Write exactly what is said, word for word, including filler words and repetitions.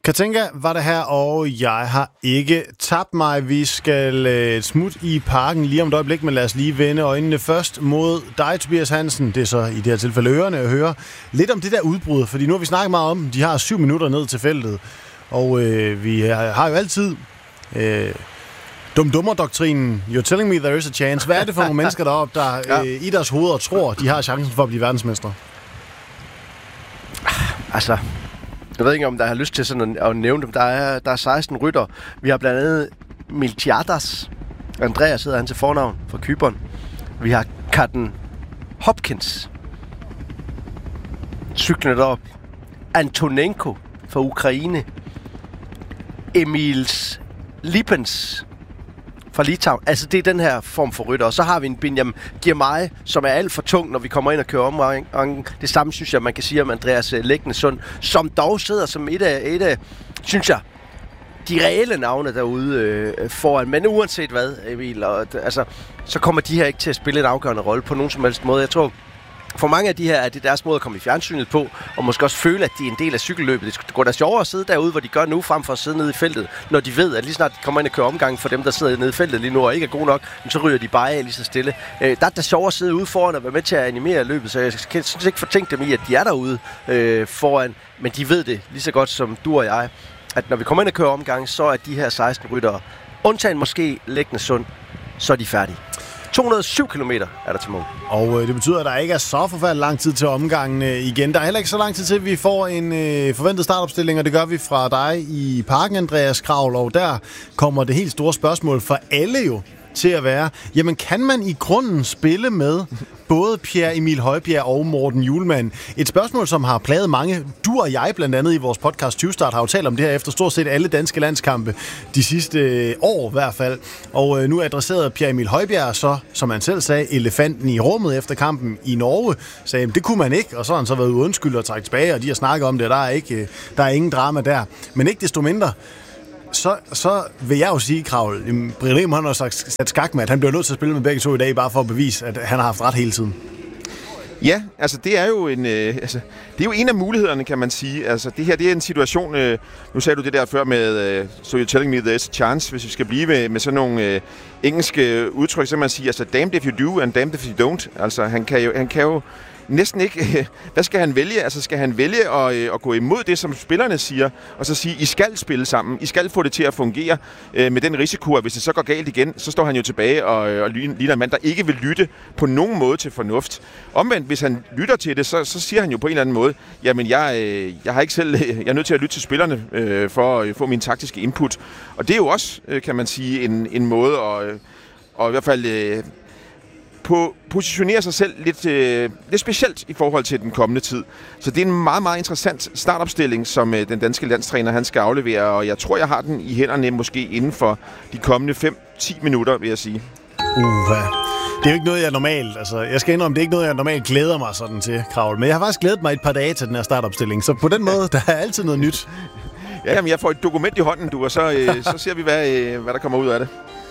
Katinka var det her, og jeg har ikke tabt mig. Vi skal øh, smutte i parken lige om et øjeblik, men lad os lige vende øjnene først mod dig, Tobias Hansen. Det er så i det her tilfælde ørerne at høre lidt om det der udbrud, fordi nu har vi snakket meget om, de har syv minutter ned til feltet, og øh, vi har jo altid øh, dum-dummer-doktrinen. You're telling me there is a chance. Hvad er det for nogle mennesker deroppe, der øh, i deres hoveder tror, de har chancen for at blive verdensmestre? Altså... Jeg ved ikke, om der har lyst til sådan at, at nævne dem. Der er, der er seksten rytter. Vi har blandt andet Miltiades. Andreas hedder han til fornavn fra Cypern. Vi har Katten Hopkins. Cyklen derop. Antonenko fra Ukraine. Emils Lipens fra Litauen. Altså, det er den her form for rytter. Og så har vi en Binyam Girmay, som er alt for tung, når vi kommer ind og kører omgang. Det samme, synes jeg, man kan sige om Andreas Lægnesund, som dog sidder som et af, et af synes jeg, de reelle navne derude øh, foran. Men uanset hvad, Emil, og, altså, så kommer de her ikke til at spille en afgørende rolle på nogen som helst måde. Jeg tror, for mange af de her er det deres måde at komme i fjernsynet på, og måske også føle, at de er en del af cykelløbet. Det går da sjovere at sidde derude, hvor de gør nu, frem for at sidde nede i feltet, når de ved, at lige snart de kommer ind og kører omgang for dem, der sidder nede i feltet lige nu og ikke er gode nok, så ryger de bare af lige så stille. Øh, der er da sjovere at sidde ude foran og være med til at animere løbet, så jeg synes ikke fortænke dem i, at de er derude øh, foran, men de ved det lige så godt som du og jeg, at når vi kommer ind og kører omgang, så er de her seksten ryttere, undtagen måske Lægnesund, så er de færdige. to hundrede og syv kilometer er der til mål. Og øh, det betyder, at der ikke er så forfærdelig lang tid til omgangen øh, igen. Der er heller ikke så lang tid til, at vi får en øh, forventet startopstilling, og det gør vi fra dig i parken, Andreas Kravl. Og der kommer det helt store spørgsmål for alle jo til at være, jamen kan man i grunden spille med både Pierre Emil Højbjerg og Morten Hjulmand? Et spørgsmål, som har plaget mange. Du og jeg blandt andet i vores podcast tyve Start har jo talt om det her efter stort set alle danske landskampe de sidste år i hvert fald. Og øh, nu adresserede Pierre Emil Højbjerg så, som han selv sagde, elefanten i rummet efter kampen i Norge. Sagde, det kunne man ikke, og så har han så været undskyldt og trækket tilbage, og de har snakket om det, og der er, ikke, der er ingen drama der. Men ikke desto mindre, Så, så vil jeg jo sige, Kravl, Brillem han har sagt, sat skak med, at han bliver nødt til at spille med begge to i dag, bare for at bevise, at han har haft ret hele tiden. Ja, altså det er jo en, øh, altså, det er jo en af mulighederne, kan man sige. Altså det her, det er en situation, øh, nu sagde du det der før med, øh, so you're telling me there's a chance, hvis vi skal blive med, med sådan nogle øh, engelske udtryk, så kan man sige, altså damned if you do, and damned if you don't. Altså han kan jo, han kan jo næsten ikke... Hvad skal han vælge? Altså skal han vælge at, at gå imod det, som spillerne siger, og så sige, I skal spille sammen, I skal få det til at fungere øh, med den risiko, at hvis det så går galt igen, så står han jo tilbage og, og ligner en mand, der ikke vil lytte på nogen måde til fornuft. Omvendt, hvis han lytter til det, så, så siger han jo på en eller anden måde, jamen jeg, øh, jeg har ikke selv... Jeg er nødt til at lytte til spillerne øh, for at få min taktiske input. Og det er jo også, øh, kan man sige, en, en måde at... Øh, og i hvert fald... Øh, på positionere sig selv lidt, øh, lidt specielt i forhold til den kommende tid. Så det er en meget, meget interessant startopstilling, som øh, den danske landstræner han skal aflevere, og jeg tror, jeg har den i hænderne måske inden for de kommende fem til ti minutter, vil jeg sige. Uha. Det er jo ikke noget, jeg normalt... Altså, jeg skal indrømme, det er ikke noget, jeg normalt glæder mig sådan til, Kravl. Men jeg har faktisk glædet mig et par dage til den her startopstilling, så på den måde, der er altid noget nyt. Ja, jamen, jeg får et dokument i hånden, du, og så, øh, så ser vi, hvad, øh, hvad der kommer ud af det.